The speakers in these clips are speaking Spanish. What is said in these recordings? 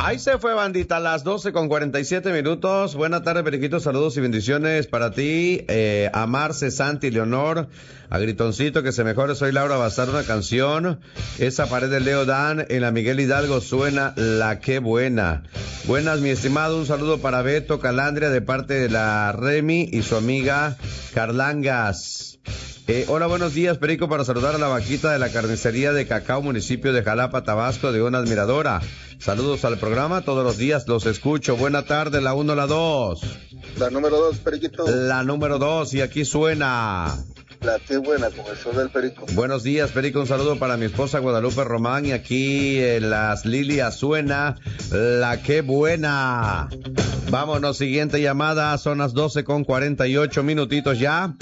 Ahí se fue, bandita, a las 12:47. Buena tarde, Periquito, saludos y bendiciones para ti, a Marce, Santi, Leonor, a Gritoncito, que se mejore. Soy Laura Bazar, una canción, esa pared de Leo Dan, en la Miguel Hidalgo suena la que buena. Buenas, mi estimado, un saludo para Beto Calandria de parte de la Remy y su amiga Carlangas. Hola, buenos días, Perico, para saludar a la vaquita de la carnicería de Cacao, municipio de Jalapa, Tabasco, de una admiradora. Saludos al programa, todos los días los escucho. Buena tarde, la 1, la 2. La número 2, Periquito. La número 2, y aquí suena la que buena, con el show del Perico. Buenos días, Perico, un saludo para mi esposa Guadalupe Román, y aquí en Las Lilias suena la que buena. Vámonos, siguiente llamada, son las 12:48 ya.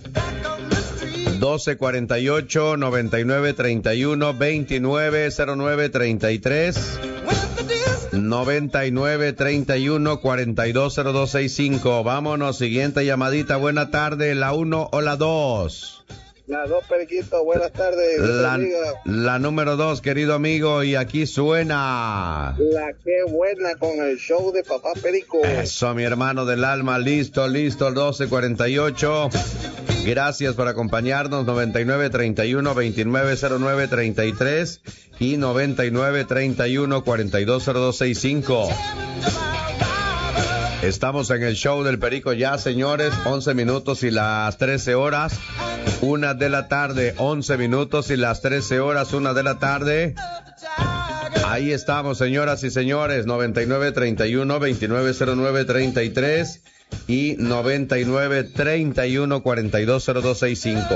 12:48, 9931 290933 9931 420265. Vámonos, siguiente llamadita. Buena tarde, la 1 o la 2. La 2, Periquito, buenas tardes. La número 2, querido amigo, y aquí suena la que buena, con el show de Papá Perico. Eso, mi hermano del alma, listo, 12:48. Gracias por acompañarnos, 9931 290933 y 9931 420265. Estamos en el show del Perico ya, señores, 11 minutos y las 13 horas, 1 de la tarde, 11 minutos y las 13 horas, 1 de la tarde. Ahí estamos, señoras y señores, 9931 290933 y 9931 420265.